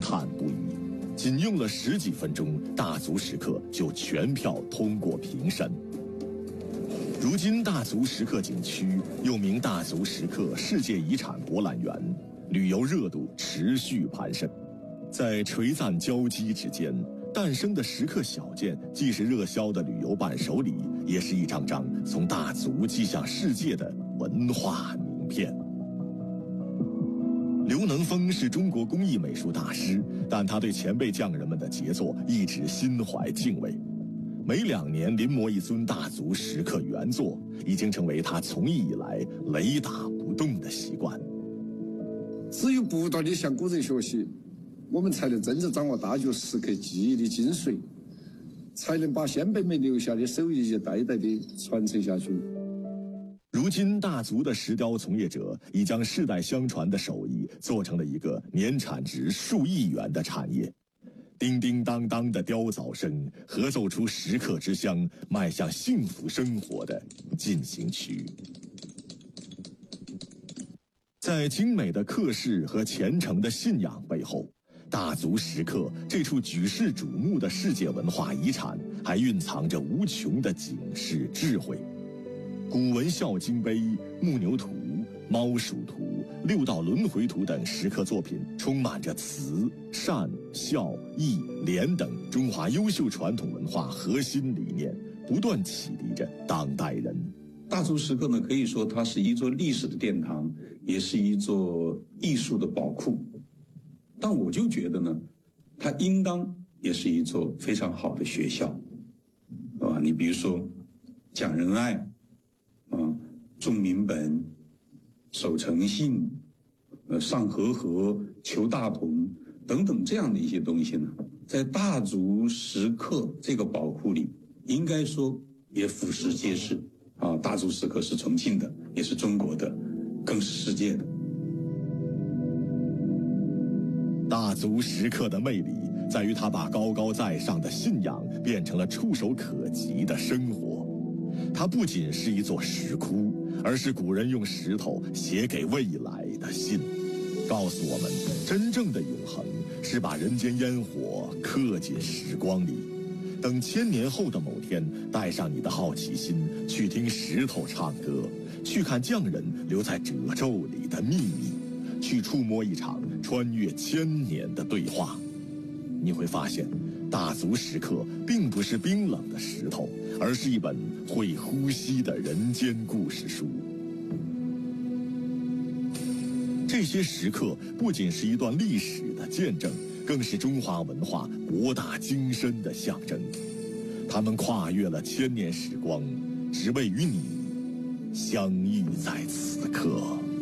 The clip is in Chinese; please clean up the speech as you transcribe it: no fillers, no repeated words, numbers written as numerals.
叹不已。仅用了10几分钟，大足石刻就全票通过评审。如今大足石刻景区又名大足石刻世界遗产博览园，旅游热度持续攀升。在垂赞交击之间，诞生的石刻小件既是热销的旅游伴手礼，也是一张张从大足寄向世界的文化名片。刘能峰是中国工艺美术大师，但他对前辈匠人们的杰作一直心怀敬畏。每2年临摹一尊大足石刻原作，已经成为他从艺以来雷打不动的习惯。 只有不断地向古人学习，我们才能真正掌握大足石刻技艺的精髓，才能把先辈们留下的手艺一代代地传承下去。 如今大足的石雕从业者已将世代相传的手艺做成了一个年产值数亿元的产业。叮叮当当的雕凿声合奏出石刻之乡迈向幸福生活的进行曲。在精美的刻饰和虔诚的信仰背后，大足石刻这处举世瞩目的世界文化遗产还蕴藏着无穷的警示智慧。古文孝经碑、木牛图、猫鼠图、6道轮回图等石刻作品充满着慈、善、孝、义、廉等中华优秀传统文化核心理念，不断启迪着当代人。 大足石刻呢，可以说它是一座历史的殿堂，也是一座艺术的宝库。但我就觉得呢，它应当也是一座非常好的学校，你比如说讲仁爱，重民本，守诚信，上和合，求大同等等这样的一些东西呢，在大足石刻这个宝库里，应该说也俯拾皆是啊。大足石刻是重庆的，也是中国的，更是世界的。 大足石刻的魅力在于它把高高在上的信仰变成了触手可及的生活。它不仅是一座石窟，而是古人用石头写给未来的信，告诉我们真正的永恒是把人间烟火刻进时光里。等1000年后的某天，带上你的好奇心，去听石头唱歌，去看匠人留在褶皱里的秘密，去触摸一场穿越1000年的对话。你会发现，大足石刻并不是冰冷的石头，而是一本会呼吸的人间故事书。这些石刻不仅是一段历史的见证，更是中华文化博大精深的象征。它们跨越了1000年时光，只为与你相遇在此刻。